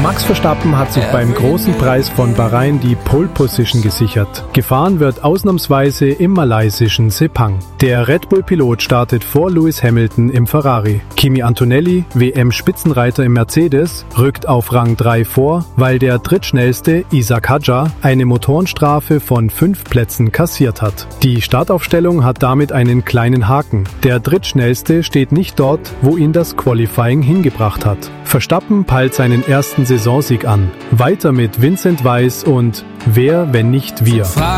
Max Verstappen hat sich beim großen Preis von Bahrain die Pole Position gesichert. Gefahren wird ausnahmsweise im malaysischen Sepang. Der Red Bull-Pilot startet vor Lewis Hamilton im Ferrari. Kimi Antonelli, WM-Spitzenreiter im Mercedes, rückt auf Rang 3 vor, weil der drittschnellste Isack Hadjar eine Motorenstrafe von 5 Plätzen kassiert hat. Die Startaufstellung hat damit einen kleinen Haken. Der drittschnellste steht nicht dort, wo ihn das Qualifying hingebracht hat. Verstappen peilt seinen ersten Saisonsieg an. Weiter mit Vincent Weiss und Wer, wenn nicht wir?